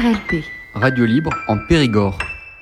RLP. Radio libre en Périgord.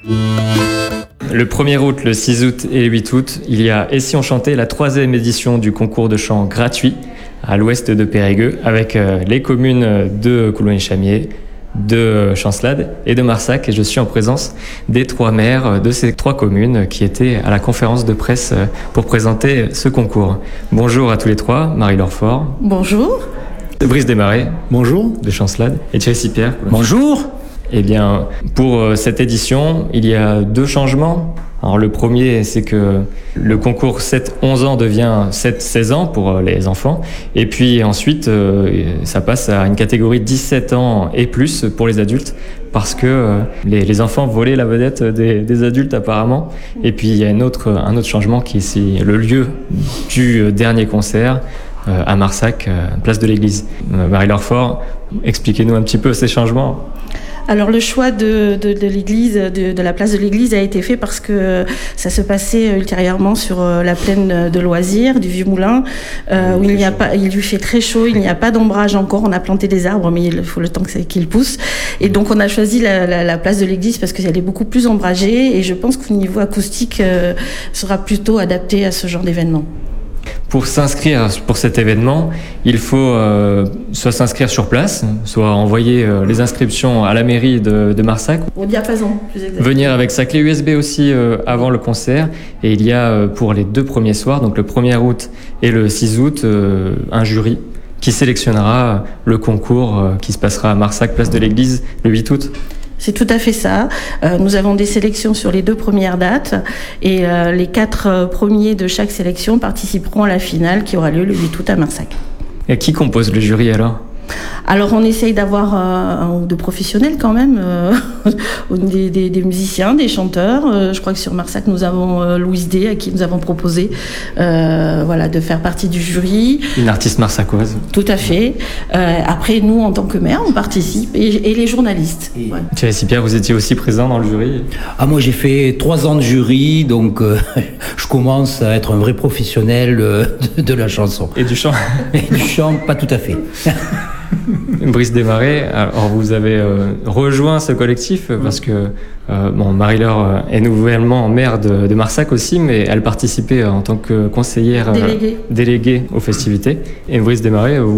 Le 1er août, le 6 août et le 8 août, il y a Et si on chantait, la 3e édition du concours de chant gratuit à l'ouest de Périgueux avec les communes de Coulon-et-Chamiers, de Chancelade et de Marsac. Et je suis en présence des 3 maires de ces 3 communes qui étaient à la conférence de presse pour présenter ce concours. Bonjour à tous les 3, Marie-Laure Faure. Bonjour. Brice Desmarais. Bonjour. De Chancelade. Et Thierry Sipierre. Bonjour. Eh bien, pour cette édition, il y a 2 changements. Alors, le premier, c'est que le concours 7-11 ans devient 7-16 ans pour les enfants. Et puis ensuite, ça passe à une catégorie 17 ans et plus pour les adultes, parce que les enfants volaient la vedette des adultes apparemment. Et puis, il y a un autre changement qui est le lieu du dernier concert à Marsac, place de l'église. Marie-Laure Faure, expliquez-nous un petit peu ces changements. Alors le choix de l'église, de la place de l'église a été fait parce que ça se passait ultérieurement sur la plaine de loisirs du Vieux-Moulin, où il lui fait très chaud, il n'y a pas d'ombrage encore, on a planté des arbres mais il faut le temps qu'ils poussent. Et donc on a choisi la place de l'église parce qu'elle est beaucoup plus ombragée et je pense qu'au niveau acoustique sera plutôt adapté à ce genre d'événement. Pour s'inscrire pour cet événement, il faut soit s'inscrire sur place, soit envoyer les inscriptions à la mairie de Marsac. Au diapason, plus exactement. Venir avec sa clé USB aussi avant le concert. Et il y a pour les 2 premiers soirs, donc le 1er août et le 6 août, un jury qui sélectionnera le concours qui se passera à Marsac, place de l'église, le 8 août. C'est tout à fait ça. Nous avons des sélections sur les 2 premières dates et les 4 premiers de chaque sélection participeront à la finale qui aura lieu le 8 août à Marsac. Et qui compose le jury alors ? Alors on essaye d'avoir un ou 2 professionnels quand même, des musiciens, des chanteurs. Je crois que sur Marsac nous avons Louise D à qui nous avons proposé de faire partie du jury. Une artiste marsacoise. Tout à fait. Après nous en tant que maire on participe et les journalistes. Ouais. Thierry Sipierre, vous étiez aussi présent dans le jury ? Moi j'ai fait 3 ans de jury, donc je commence à être un vrai professionnel de la chanson. Et du chant ? Et du chant, pas tout à fait. Brice Desmarais, alors vous avez rejoint ce collectif parce que Marie-Laure est nouvellement maire de Marsac aussi, mais elle participait en tant que conseillère déléguée aux festivités. Et Brice Desmarais,